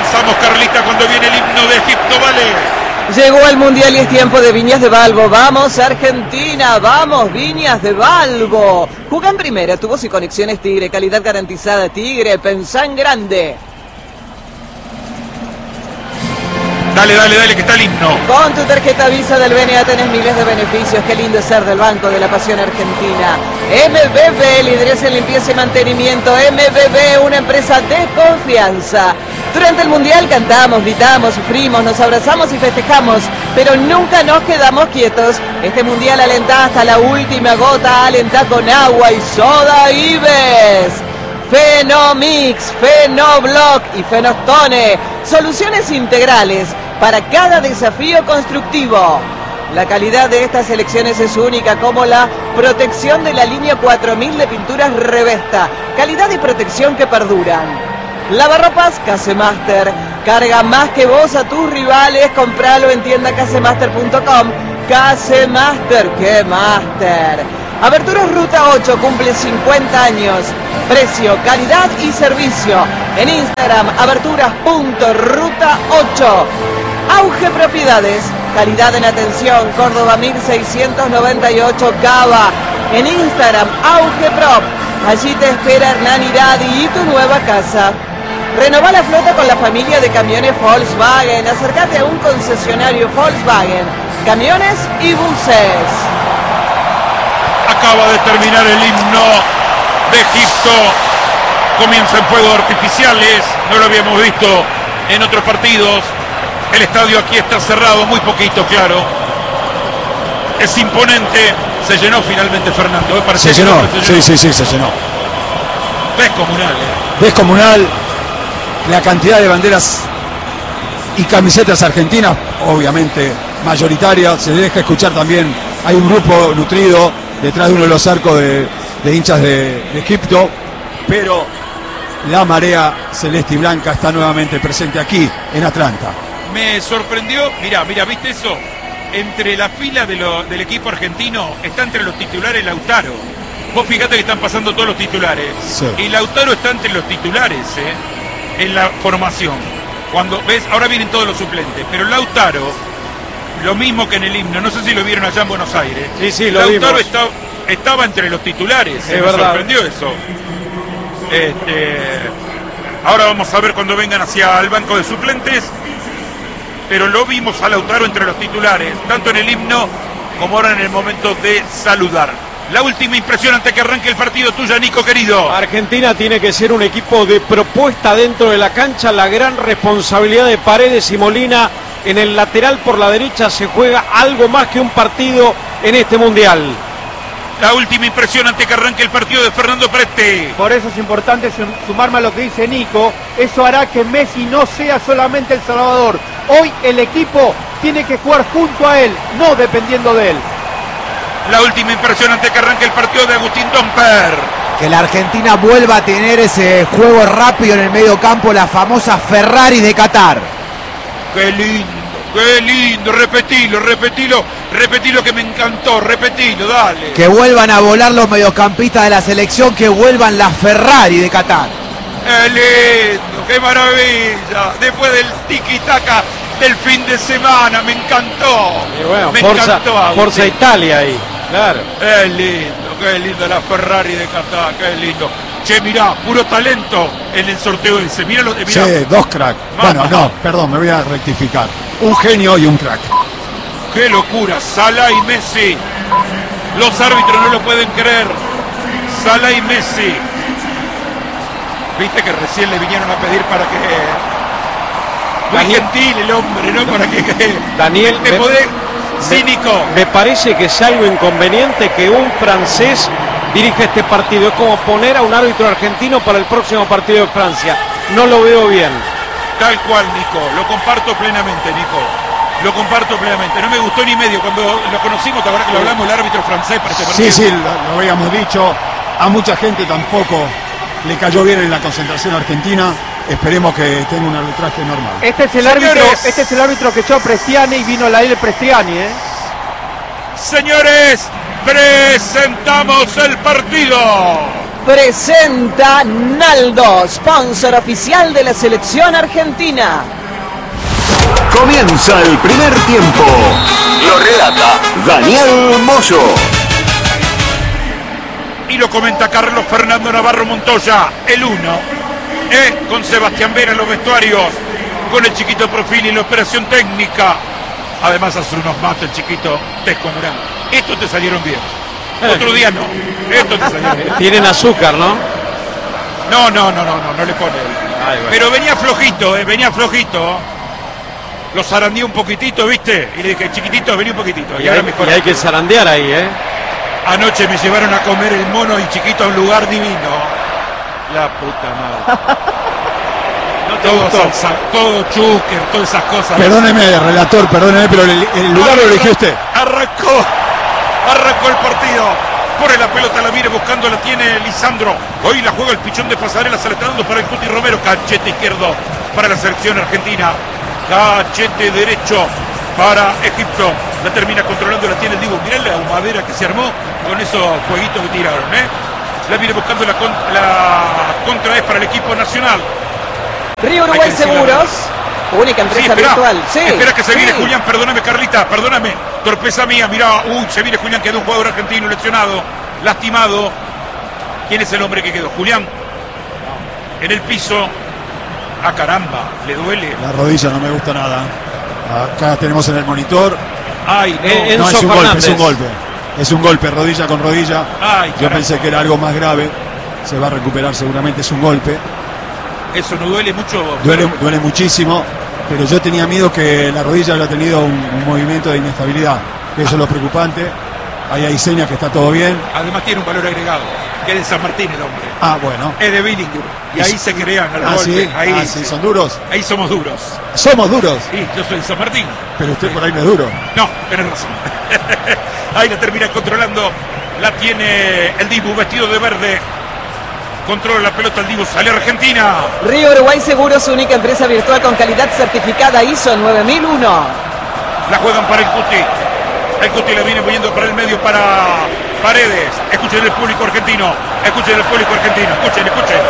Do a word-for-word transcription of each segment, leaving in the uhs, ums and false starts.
avanzamos, Carlita, cuando viene el himno de Egipto, vale. Llegó el Mundial y es tiempo de Viñas de Balbo. Vamos Argentina, vamos Viñas de Balbo. Juega en primera, tubos y conexiones Tigre, calidad garantizada Tigre, pensá en grande. Dale, dale, dale, que está el himno. Con tu tarjeta Visa del B N A tenés miles de beneficios. Qué lindo es ser del Banco de la Pasión Argentina. M B B, líderes en limpieza y mantenimiento. M B B, una empresa de confianza. Durante el Mundial cantamos, gritamos, sufrimos, nos abrazamos y festejamos, pero nunca nos quedamos quietos. Este Mundial alentá hasta la última gota, alentá con agua y soda Ives. Fenomix, Fenoblock y Fenostone. Soluciones integrales para cada desafío constructivo. La calidad de estas selecciones es única, como la protección de la línea cuatro mil de pinturas Revesta. Calidad y protección que perduran. Lavarropas Casemaster. Carga más que vos a tus rivales. Compralo en tienda casemaster punto com. Casemaster, ¡qué master! Aberturas Ruta ocho cumple cincuenta años. Precio, calidad y servicio. En Instagram, aberturas punto ruta ocho. Auge Propiedades. Calidad en atención. Córdoba mil seiscientos noventa y ocho Cava. En Instagram, Auge Prop. Allí te espera Hernán Iradi y tu nueva casa. Renová la flota con la familia de camiones Volkswagen. Acércate a un concesionario Volkswagen. Camiones y buses. Acaba de terminar el himno de Egipto. Comienzan fuegos artificiales. No lo habíamos visto en otros partidos. El estadio aquí está cerrado, muy poquito, claro. Es imponente. Se llenó finalmente, Fernando. ¿eh? Se llenó, no, se llenó. Sí, sí, sí, se llenó. Descomunal. ¿eh? Descomunal. La cantidad de banderas y camisetas argentinas, obviamente mayoritarias. Se deja escuchar también. Hay un grupo nutrido detrás de uno de los arcos de, de hinchas de, de Egipto. Pero la marea celeste y blanca está nuevamente presente aquí en Atlanta. Me sorprendió. Mira, mira, ¿viste eso? Entre la fila de lo, del equipo argentino está entre los titulares Lautaro. Vos fíjate que están pasando todos los titulares. Sí. Y Lautaro está entre los titulares, ¿eh? En la formación. Cuando ves, ahora vienen todos los suplentes, pero Lautaro, lo mismo que en el himno, no sé si lo vieron allá en Buenos Aires. Sí, sí, lo Lautaro vimos. Está, estaba entre los titulares. Es Me verdad. sorprendió eso. Este, ahora vamos a ver cuando vengan hacia el banco de suplentes. Pero lo vimos a Lautaro entre los titulares, tanto en el himno como ahora en el momento de saludar. La última impresión antes que arranque el partido tuya, Nico, querido. Argentina tiene que ser un equipo de propuesta dentro de la cancha. La gran responsabilidad de Paredes y Molina en el lateral por la derecha. Se juega algo más que un partido en este Mundial. La última impresión antes que arranque el partido de Fernando Prete. Por eso es importante sumarme a lo que dice Nico. Eso hará que Messi no sea solamente el salvador. Hoy el equipo tiene que jugar junto a él, no dependiendo de él. La última impresión antes que arranque el partido de Agustín Domper. Que la Argentina vuelva a tener ese juego rápido en el medio campo, la famosa Ferrari de Qatar. Qué lindo, qué lindo, repetilo, repetilo, repetilo que me encantó, repetilo, dale. Que vuelvan a volar los mediocampistas de la selección, que vuelvan la Ferrari de Qatar. Qué lindo, qué maravilla, después del tiki-taka del fin de semana, me encantó. Y bueno, me Forza, encantó. Forza Italia ahí, claro. Qué lindo, qué lindo la Ferrari de Qatar, qué lindo. Che, mirá, puro talento en el sorteo ese. Mirá lo de mirá. Sí, dos crack. Bueno, no, perdón, me voy a rectificar. Un genio y un crack. Qué locura, Salah y Messi. Los árbitros no lo pueden creer. Salah y Messi. Viste que recién le vinieron a pedir para que... Muy Daniel, gentil el hombre, ¿no? Para que... Daniel, te me, podés... Cínico. Me parece que es algo inconveniente que un francés dirija este partido. Es como poner a un árbitro argentino para el próximo partido de Francia. No lo veo bien. Tal cual, Nico. Lo comparto plenamente, Nico. Lo comparto plenamente. No me gustó ni medio. Cuando lo conocimos, ahora que lo hablamos, el árbitro francés para este partido. Sí, sí, lo, lo habíamos dicho. A mucha gente tampoco le cayó bien en la concentración argentina. Esperemos que tenga un arbitraje normal. Este es el Señores, árbitro, este es el árbitro que echó a Prestiani y vino la L Prestiani, ¿eh? Señores, presentamos el partido. presenta Naldo, sponsor oficial de la selección argentina. Comienza el primer tiempo. Lo relata Daniel Moyo. Y lo comenta Carlos Fernando Navarro Montoya, el uno. Eh, con Sebastián Vera en los vestuarios, con el chiquito Profili en la operación técnica. Además hace unos mates el chiquito descomunal. Estos te salieron bien. Otro día no. Estos te salieron bien. Tienen azúcar, ¿no? No, no, no, no, no, no le pone. Ay, bueno. Pero venía flojito, eh, venía flojito. Lo zarandeé un poquitito, ¿viste? Y le dije, chiquitito, vení un poquitito. Y, Y ahora hay, mejor. y hay que zarandear ahí, ¿eh? Anoche me llevaron a comer el mono y chiquito a un lugar divino. La puta madre. No te Todo gustó. salsa, todo chúquer, todas esas cosas. Perdóneme, relator, perdóneme, pero el, el lugar lo eligió usted. Arrancó, arrancó el partido. Pone la pelota, la viene buscando, la tiene Lisandro. Hoy la juega el pichón de Pasarela, se la está dando para el Cuti Romero. Cachete izquierdo para la selección argentina. Cachete derecho para Egipto. La termina controlando, la tiene el Dibu. Mirá la humadera que se armó con esos jueguitos que tiraron, ¿eh? La viene buscando, la, con, la contra es para el equipo nacional. Río Uruguay Hay que decirlo, Seguros, única empresa Sí, espera, virtual. Sí, espera que se sí. viene Julián, perdóname Carlita, perdóname, torpeza mía, mirá, uy, se viene Julián, quedó un jugador argentino lesionado, lastimado. ¿Quién es el hombre que quedó? Julián, en el piso. Ah, caramba, le duele. La rodilla no me gusta nada. Acá tenemos en el monitor. Ay, no. Eh, No, Enzo es un golpe, Fernández. es un golpe. Es un golpe, rodilla con rodilla. Ay, Yo caramba. pensé que era algo más grave. Se va a recuperar seguramente, es un golpe. Eso no duele mucho. Duele, duele muchísimo, pero yo tenía miedo que la rodilla haya tenido un, un movimiento de inestabilidad. Que eso es lo preocupante. Ahí hay señas que está todo bien. Además tiene un valor agregado, que es de San Martín el hombre. Ah, bueno. Es de Billingham. Y ahí se crean al Ah, golpe. sí, Ahí, ah, sí, son duros. ahí somos duros. Somos duros, Sí, yo soy de San Martín. pero usted por ahí no es duro. No, tenés razón. Ahí la termina controlando. La tiene el Dibu vestido de verde. Controla la pelota el Dibu. Sale Argentina. Río Uruguay Seguros, única empresa virtual con calidad certificada I S O nueve mil uno. La juegan para el Cuti. El Cuti la viene moviendo para el medio para Paredes. Escuchen el público argentino. Escuchen el público argentino. Escuchen, escuchen.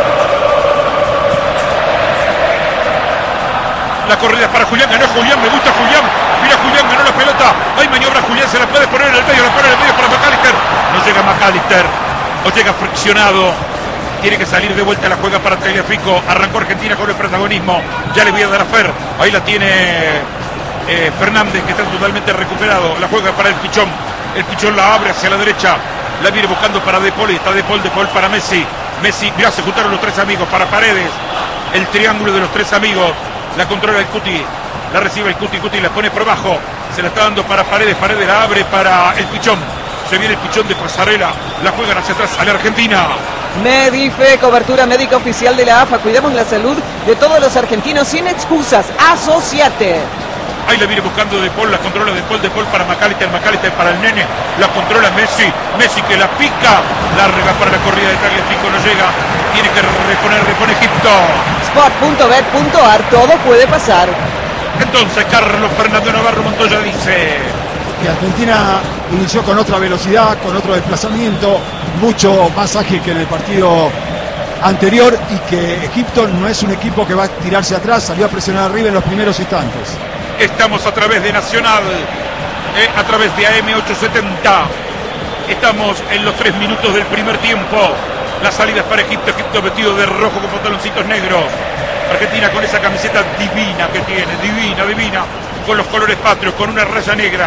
La corrida es para Julián. Ganó Julián. Me gusta Julián. Mira Julián, ganó la pelota. Hay maniobra Julián. Se la puede poner en el medio. La pone en el medio para McAllister. No llega McAllister. O llega friccionado. Tiene que salir de vuelta, la juega para Tagliafico. Arrancó Argentina con el protagonismo. Ya le voy a dar a Fer. Ahí la tiene eh, Fernández, que está totalmente recuperado. La juega para el Pichón. El Pichón la abre hacia la derecha. La viene buscando para De Paul. Está De Paul, De Paul para Messi. Messi, mirá, se juntaron los tres amigos para Paredes. El triángulo de los tres amigos. La controla el Cuti. La recibe el Cuti. Cuti la pone por abajo. Se la está dando para Paredes. Paredes la abre para el Pichón. Se viene el Pichón de Pasarela. La juegan hacia atrás. Sale Argentina. Medife, cobertura médica oficial de la A F A. Cuidemos la salud de todos los argentinos sin excusas. Asociate. Ahí la viene buscando De Paul, la controla De Paul, De Paul para McAllister, McAllister para el nene, la controla Messi, Messi que la pica, larga para la corrida de Tagliafico, no llega, tiene que reponer, repone Egipto. sport punto bet punto ar, todo puede pasar. Entonces Carlos Fernando Navarro Montoya dice: Que Argentina inició con otra velocidad, con otro desplazamiento, mucho más ágil que en el partido anterior, y que Egipto no es un equipo que va a tirarse atrás, salió a presionar arriba en los primeros instantes. estamos a través de Nacional, eh, a través de A M ochocientos setenta, estamos en los tres minutos del primer tiempo. La salida es para Egipto, Egipto vestido de rojo con pantaloncitos negros. Argentina con esa camiseta divina que tiene, divina, divina, con los colores patrios, con una raya negra.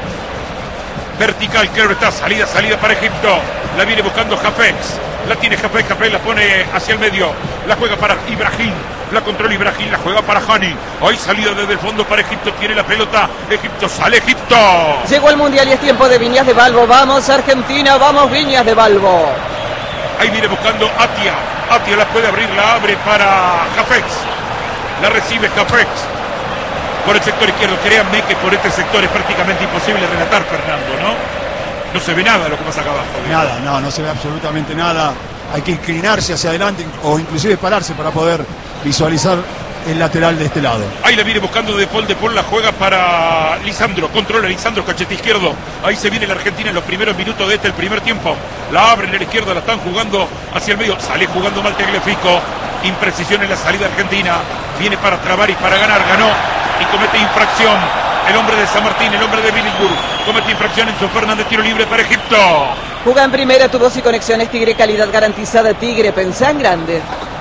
Vertical, claro está, salida, salida para Egipto. La viene buscando Jafex. La tiene Jafex, Jafex la pone hacia el medio. La juega para Ibrahim. La controla Ibrahim, la juega para Hani. Hoy salida desde el fondo para Egipto, tiene la pelota. Egipto, sale Egipto. Llegó el Mundial y es tiempo de Viñas de Balbo. Vamos Argentina, vamos Viñas de Balbo. Ahí viene buscando Atia. Atia la puede abrir, la abre para Jafex. La recibe Jafex. Por el sector izquierdo, créanme que por este sector es prácticamente imposible relatar, Fernando, ¿no? No se ve nada de lo que pasa acá abajo. ¿Bien? Nada, no, no se ve absolutamente nada. Hay que inclinarse hacia adelante o inclusive pararse para poder visualizar el lateral de este lado. Ahí la viene buscando De Paul, De Paul la juega para Lisandro, controla Lisandro, cachete izquierdo. Ahí se viene la Argentina en los primeros minutos de este, el primer tiempo. La abren en la izquierda, la están jugando hacia el medio. Sale jugando mal Tagliafico. Imprecisión en la salida argentina. Viene para trabar y para ganar, ganó y comete infracción. El hombre de San Martín, el hombre de Billinghurst, comete infracción en su Fernández, tiro libre para Egipto. Juega en primera, tu voz y conexiones Tigre, calidad garantizada Tigre, pensá en grande.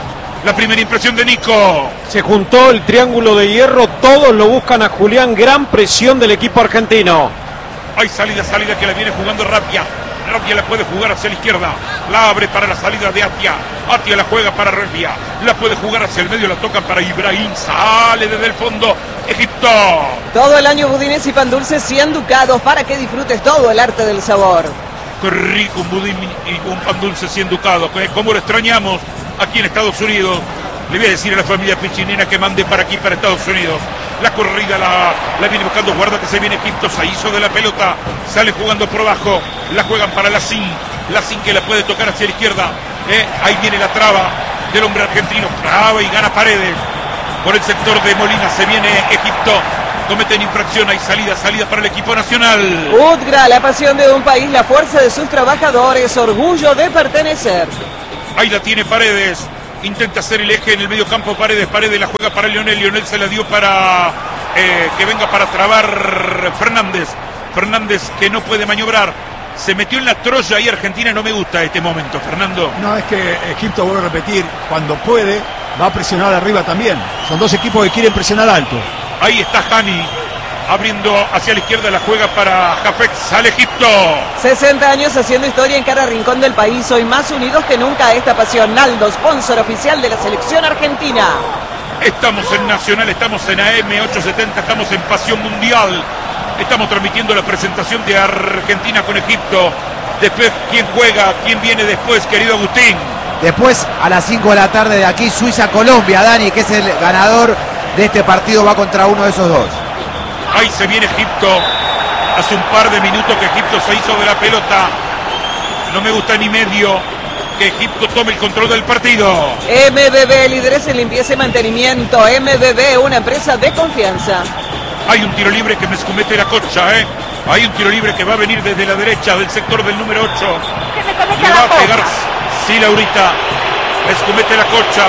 La primera impresión de Nico. Se juntó el triángulo de hierro, todos lo buscan a Julián, gran presión del equipo argentino. Hay salida, salida que la viene jugando Rapia. Rapia la puede jugar hacia la izquierda, la abre para la salida de Atia. Atia la juega para Rapia, la puede jugar hacia el medio, la tocan para Ibrahim, sale desde el fondo Egipto. Todo el año budines y pan dulces cien ducados para que disfrutes todo el arte del sabor. Qué rico un budín y un pan dulce cien ducados, como lo extrañamos aquí en Estados Unidos. Le voy a decir a la familia Pichinena que mande para aquí, para Estados Unidos. La corrida la, la viene buscando, guarda que se viene Egipto, se hizo de la pelota, sale jugando por abajo, la juegan para Lacín, Lacín que la puede tocar hacia la izquierda, eh, ahí viene la traba del hombre argentino, traba y gana Paredes. Por el sector de Molina se viene Egipto, cometen infracción, hay salida, salida para el equipo nacional. Udgra, la pasión de un país, la fuerza de sus trabajadores, orgullo de pertenecer. Ahí la tiene Paredes. Intenta hacer el eje en el medio campo. Paredes, Paredes la juega para Lionel. Lionel se la dio para eh, que venga para trabar Fernández. Fernández que no puede maniobrar. Se metió en la Troya y Argentina no me gusta este momento, Fernando. No, es que Egipto, vuelvo a repetir, cuando puede, va a presionar arriba también. Son dos equipos que quieren presionar alto. Ahí está Hani. Abriendo hacia la izquierda, la juega para Jafet, sale Egipto. sesenta años haciendo historia en cada rincón del país, hoy más unidos que nunca a esta pasión. Naldo, sponsor oficial de la selección argentina. Estamos en Nacional, estamos en A M ochocientos setenta, estamos en Pasión Mundial. Estamos transmitiendo la presentación de Argentina con Egipto. Después, ¿quién juega? ¿Quién viene después, querido Agustín? Después, a las cinco de la tarde de aquí, Suiza-Colombia, Dani, que es el ganador de este partido, va contra uno de esos dos. Ahí se viene Egipto. Hace un par de minutos que Egipto se hizo de la pelota. No me gusta ni medio que Egipto tome el control del partido. M B B, líderes en limpieza y mantenimiento. M B B, una empresa de confianza. Hay un tiro libre que me escomete la cocha, ¿eh? Hay un tiro libre que va a venir desde la derecha del sector del número ocho. Le va a pegar, sí, Laurita. Me escomete la cocha.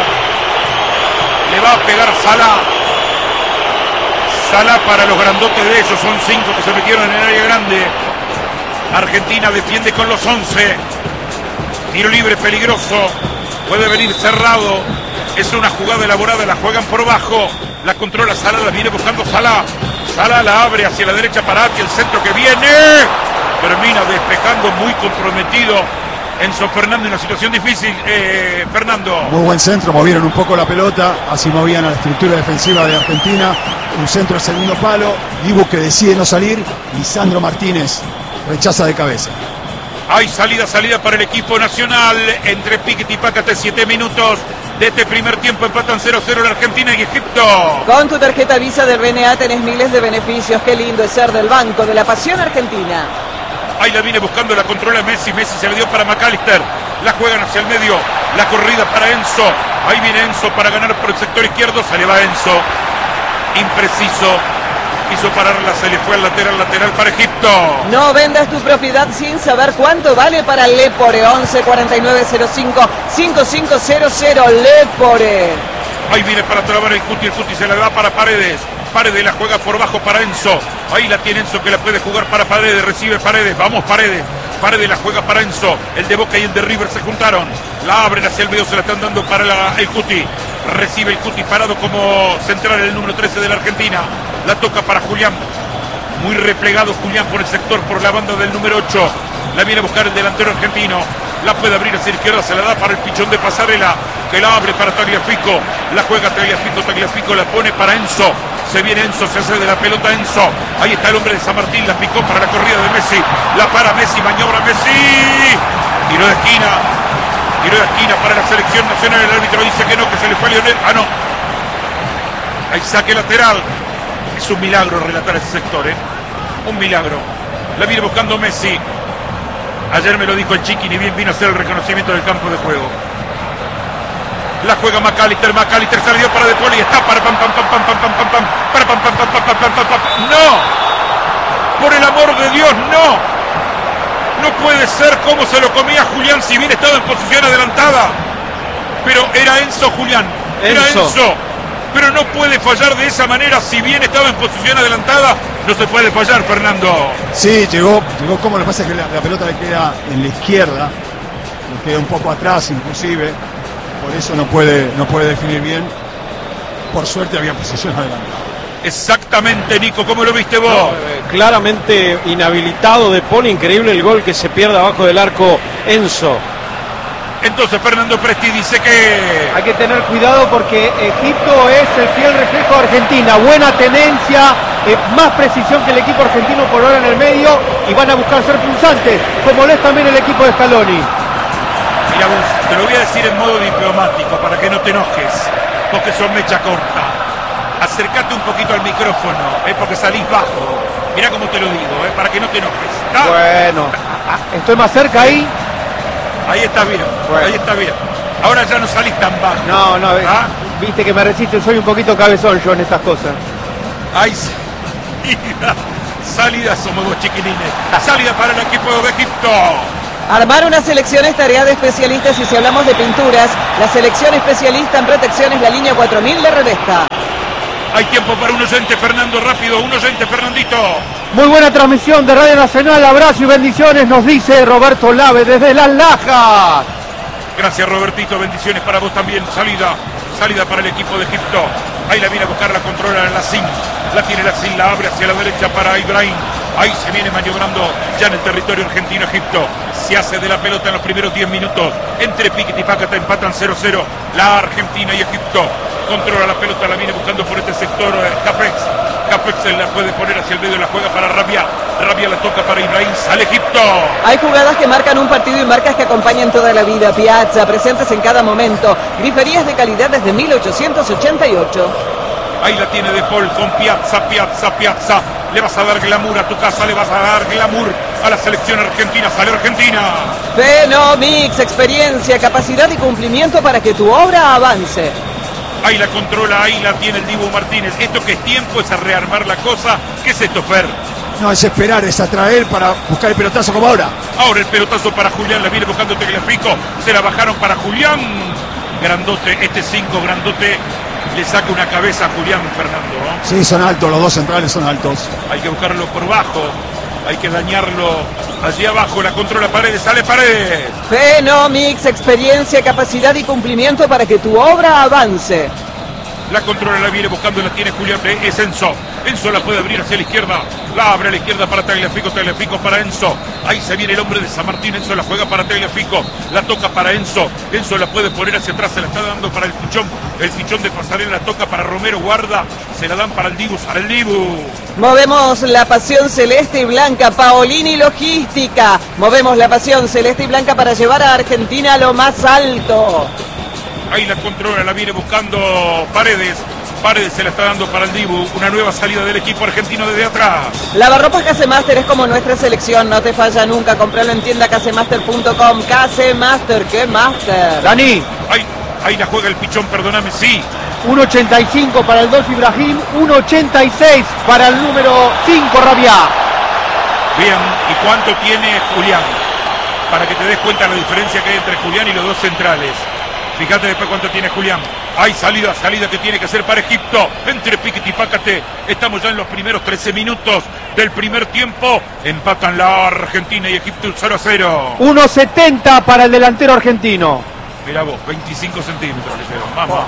Le va a pegar Salah. Salah para los grandotes de ellos, son cinco que se metieron en el área grande. Argentina defiende con los once. Tiro libre peligroso, puede venir cerrado. Es una jugada elaborada, la juegan por abajo. La controla Salah, la viene buscando Salah. Salah la abre hacia la derecha para Ati, el centro que viene. Termina despejando, muy comprometido Enzo Fernández en una situación difícil. Eh, Fernando. Muy buen centro, movieron un poco la pelota, así movían a la estructura defensiva de Argentina. Un centro al segundo palo, Dibu que decide no salir, Lisandro Martínez rechaza de cabeza. Hay salida, salida para el equipo nacional entre Piquet y Pácate, siete minutos de este primer tiempo, empatan cero cero la Argentina y Egipto. Con tu tarjeta Visa del B N A tenés miles de beneficios, qué lindo es ser del Banco de la Pasión Argentina. Ahí la viene buscando, la controla Messi, Messi se le dio para McAllister, la juegan hacia el medio, la corrida para Enzo, ahí viene Enzo para ganar por el sector izquierdo, se le va Enzo, impreciso, quiso pararla, se le fue al lateral, lateral para Egipto. No vendas tu propiedad sin saber cuánto vale para Lepore, once cuarenta y nueve cero cinco cincuenta y cinco cero cero, Lepore. Ahí viene para trabar el Cuti, el Cuti se la da para Paredes. Paredes la juega por bajo para Enzo. Ahí la tiene Enzo que la puede jugar para Paredes. Recibe Paredes. Vamos Paredes. Paredes la juega para Enzo. El de Boca y el de River se juntaron. La abren hacia el medio. Se la están dando para la, el Cuti. Recibe el Cuti parado como central el número trece de la Argentina. La toca para Julián. Muy replegado Julián por el sector, por la banda del número ocho. La viene a buscar el delantero argentino. La puede abrir hacia la izquierda. Se la da para el pichón de Pasarela, que la abre para Tagliafico. La juega Tagliafico. Tagliafico la pone para Enzo. Se viene Enzo, se hace de la pelota Enzo. Ahí está el hombre de San Martín, la picó para la corrida de Messi. La para Messi, maniobra Messi. Tiro de esquina. Tiro de esquina para la selección nacional. El árbitro dice que no, que se le fue a Lionel. Ah, no. Hay saque lateral. Es un milagro relatar ese sector, ¿eh? Un milagro. La viene buscando Messi. Ayer me lo dijo el Chiqui, ni bien vino a hacer el reconocimiento del campo de juego. La juega McAllister, McAllister salió para De Paul y está para pam pam pam pam pam pam pam pam para pam pam pam pam pam pam pam pam. No, por el amor de Dios, no. No puede ser como se lo comía Julián si bien estaba en posición adelantada. Pero era Enzo Julián, era Enzo. Enzo. Pero no puede fallar de esa manera si bien estaba en posición adelantada. No se puede fallar, Fernando. Sí, llegó, llegó como lo que pasa es que la, la pelota le queda en la izquierda, le queda un poco atrás inclusive, por eso no puede, no puede definir bien. Por suerte había posición adelantada. Exactamente, Nico, ¿cómo lo viste vos? No, eh, claramente inhabilitado De Paul, increíble el gol que se pierde abajo del arco Enzo. Entonces Fernando Presti dice que... Hay que tener cuidado porque Egipto es el fiel reflejo de Argentina. Buena tenencia, eh, más precisión que el equipo argentino por ahora en el medio y van a buscar ser punzantes, como lo es también el equipo de Scaloni. Mira vos, te lo voy a decir en modo diplomático para que no te enojes, porque son mecha corta. Acércate un poquito al micrófono, eh, porque salís bajo. Mira cómo te lo digo, eh, para que no te enojes. ¿Está? Bueno, estoy más cerca ahí. Ahí está bien, Bueno. ahí está bien. Ahora ya no salís tan bajo. No, no, ¿Ah? viste que me resiste, soy un poquito cabezón yo en estas cosas. Ahí salida, salida somos dos chiquilines. Salida para el equipo de Egipto. Armar una selección es tarea de especialistas y si hablamos de pinturas, la selección especialista en protección es la línea cuatro mil de Revesta. Hay tiempo para un oyente, Fernando, rápido, un oyente, Fernandito. Muy buena transmisión de Radio Nacional, abrazo y bendiciones, nos dice Roberto Lave desde Las Lajas. Gracias, Robertito, bendiciones para vos también. Salida, salida para el equipo de Egipto. Ahí la viene a buscar, la controla en la Sim. La tiene la Sim, la abre hacia la derecha para Ibrahim. Ahí se viene maniobrando ya en el territorio argentino Egipto. Se hace de la pelota en los primeros diez minutos. Entre Piquet y Pácata empatan cero cero. La Argentina y Egipto. Controla la pelota, la viene buscando por este sector eh, Capex. Capex se la puede poner hacia el medio, la juega para Rabia. Rabia la toca para Ibrahim, sale Egipto. Hay jugadas que marcan un partido y marcas que acompañan toda la vida. Piazza, presentes en cada momento. Griferías de calidad desde mil ochocientos ochenta y ocho. Ahí la tiene De Paul con Piazza, Piazza, Piazza. Le vas a dar glamour a tu casa, le vas a dar glamour a la selección argentina. Sale Argentina. Fenomix, experiencia, capacidad y cumplimiento para que tu obra avance. Ahí la controla, ahí la tiene el Dibu Martínez. Esto que es tiempo es a rearmar la cosa. ¿Qué es esto, Fer? No, es esperar, es atraer para buscar el pelotazo como ahora. Ahora el pelotazo para Julián, la viene buscando Tagliafico. Se la bajaron para Julián. Grandote, este cinco grandote. Le saca una cabeza a Julián, Fernando, ¿no? Sí, son altos, los dos centrales son altos. Hay que buscarlo por bajo. Hay que dañarlo allí abajo. La controla Paredes, sale Paredes. Fenomix, experiencia, capacidad y cumplimiento para que tu obra avance. La controla, la viene buscando, la tiene Julián, es Enzo. Enzo la puede abrir hacia la izquierda. La abre a la izquierda para Tagliafico, Tagliafico para Enzo. Ahí se viene el hombre de San Martín. Enzo la juega para Tagliafico. La toca para Enzo. Enzo la puede poner hacia atrás. Se la está dando para el Pichón. El Pichón de Pasarela la toca para Romero. Guarda. Se la dan para el Dibu. Para el Dibu. Movemos la pasión celeste y blanca. Paolini Logística. Movemos la pasión celeste y blanca para llevar a Argentina a lo más alto. Ahí la controla, la viene buscando Paredes. Paredes se la está dando para el Dibu. Una nueva salida del equipo argentino desde atrás. Lavarropas Casemaster es como nuestra selección. No te falla nunca. Compralo en tienda casemaster punto com. Casemaster, ¿qué master? Dani, Ahí, ahí la juega el Pichón, perdóname, sí. uno ochenta y cinco para el dos Ibrahim, uno ochenta y seis para el número cinco Rabia. Bien, ¿y cuánto tiene Julián? Para que te des cuenta la diferencia que hay entre Julián y los dos centrales. Fíjate después cuánto tiene Julián. Hay salida, salida que tiene que ser para Egipto. Entre Piquet y Pácate. Estamos ya en los primeros trece minutos del primer tiempo. Empatan la Argentina y Egipto cero a cero. uno setenta para el delantero argentino. Mirá vos, veinticinco centímetros le quedó. Vamos.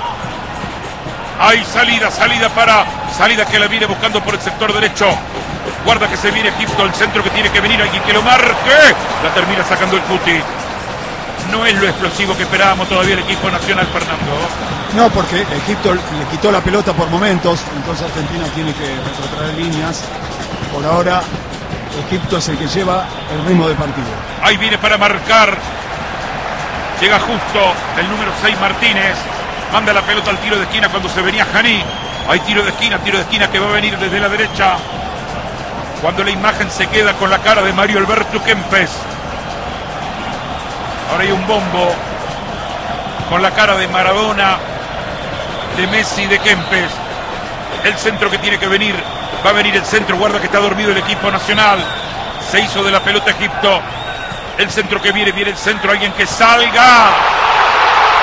Hay salida, salida para... Salida que la viene buscando por el sector derecho. Guarda que se viene Egipto, el centro que tiene que venir, alguien que lo marque. La termina sacando el Cuti. No es lo explosivo que esperábamos todavía el equipo nacional, Fernando. No, porque Egipto le quitó la pelota por momentos, entonces Argentina tiene que retrotraer líneas. Por ahora, Egipto es el que lleva el ritmo del partido. Ahí viene para marcar. Llega justo el número seis Martínez. Manda la pelota al tiro de esquina cuando se venía Janí. Hay tiro de esquina, tiro de esquina que va a venir desde la derecha. Cuando la imagen se queda con la cara de Mario Alberto Kempes. Ahora hay un bombo. con la cara de Maradona, de Messi, de Kempes. El centro que tiene que venir, va a venir el centro, guarda que está dormido el equipo nacional. Se hizo de la pelota Egipto. El centro que viene, viene el centro, alguien que salga.